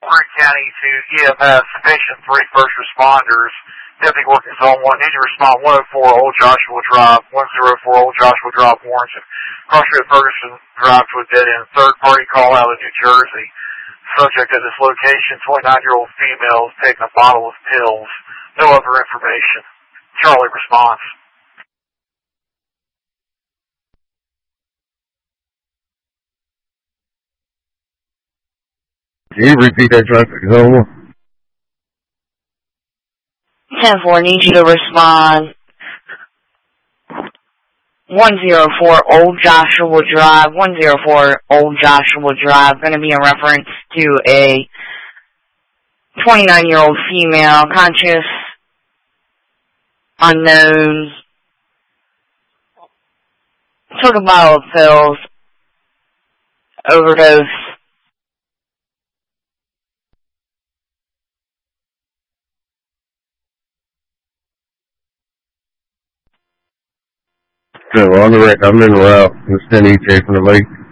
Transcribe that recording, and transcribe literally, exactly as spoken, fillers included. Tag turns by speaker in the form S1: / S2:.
S1: Warren County to E M S, sufficient three first responders. Deputy working zone one, need to respond one oh four Old Joshua Drive, one oh four Old Joshua Drive, Warrenton. Cross Street Ferguson Drive to a dead end. Third party call out of New Jersey. Subject at this location, twenty-nine-year-old female, is taking a bottle of pills. No other information. Charlie responds.
S2: Can you repeat that traffic zone?
S3: ten four, need you to respond. one oh four Old Joshua Drive, one oh four Old Joshua Drive, going to be in reference to a twenty-nine-year-old female, conscious, unknown, took a bottle of pills, overdose.
S2: No, on the right, I'm in the route. It's ten E J from the lake.